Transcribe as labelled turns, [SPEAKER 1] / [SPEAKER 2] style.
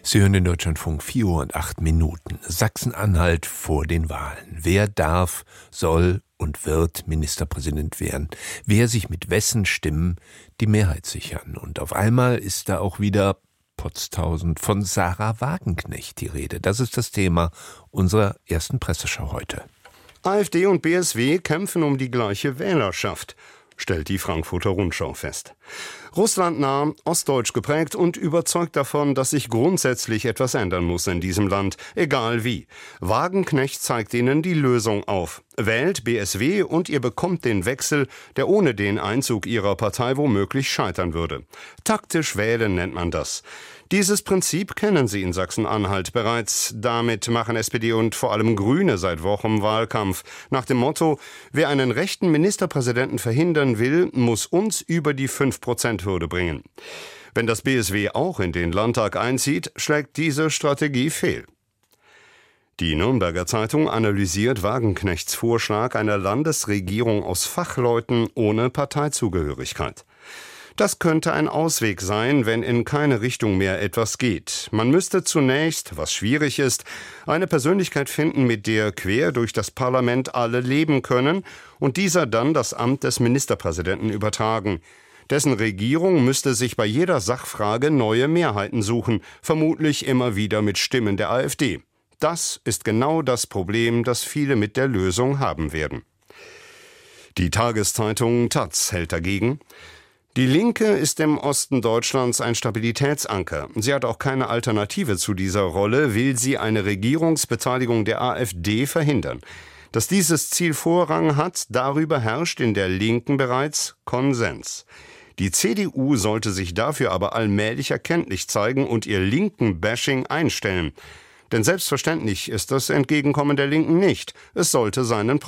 [SPEAKER 1] Sie hören den Deutschlandfunk 4:08. Sachsen-Anhalt vor den Wahlen. Wer darf, soll und wird Ministerpräsident werden? Wer sich mit wessen Stimmen die Mehrheit sichern? Und auf einmal ist da auch wieder Potztausend von Sarah Wagenknecht die Rede. Das ist das Thema unserer ersten Presseschau heute.
[SPEAKER 2] AfD und BSW kämpfen um die gleiche Wählerschaft, stellt die Frankfurter Rundschau fest. Russlandnah, ostdeutsch geprägt und überzeugt davon, dass sich grundsätzlich etwas ändern muss in diesem Land, egal wie. Wagenknecht zeigt ihnen die Lösung auf. Wählt BSW und ihr bekommt den Wechsel, der ohne den Einzug ihrer Partei womöglich scheitern würde. Taktisch wählen nennt man das. Dieses Prinzip kennen sie in Sachsen-Anhalt bereits. Damit machen SPD und vor allem Grüne seit Wochen Wahlkampf. Nach dem Motto, wer einen rechten Ministerpräsidenten verhindern will, muss uns über die 5%-Hürde bringen. Wenn das BSW auch in den Landtag einzieht, schlägt diese Strategie fehl. Die Nürnberger Zeitung analysiert Wagenknechts Vorschlag einer Landesregierung aus Fachleuten ohne Parteizugehörigkeit. Das könnte ein Ausweg sein, wenn in keine Richtung mehr etwas geht. Man müsste zunächst, was schwierig ist, eine Persönlichkeit finden, mit der quer durch das Parlament alle leben können und dieser dann das Amt des Ministerpräsidenten übertragen. Dessen Regierung müsste sich bei jeder Sachfrage neue Mehrheiten suchen, vermutlich immer wieder mit Stimmen der AfD. Das ist genau das Problem, das viele mit der Lösung haben werden. Die Tageszeitung taz hält dagegen: Die Linke ist im Osten Deutschlands ein Stabilitätsanker. Sie hat auch keine Alternative zu dieser Rolle, will sie eine Regierungsbeteiligung der AfD verhindern. Dass dieses Ziel Vorrang hat, darüber herrscht in der Linken bereits Konsens. Die CDU sollte sich dafür aber allmählich erkenntlich zeigen und ihr Linken-Bashing einstellen. Denn selbstverständlich ist das Entgegenkommen der Linken nicht. Es sollte seinen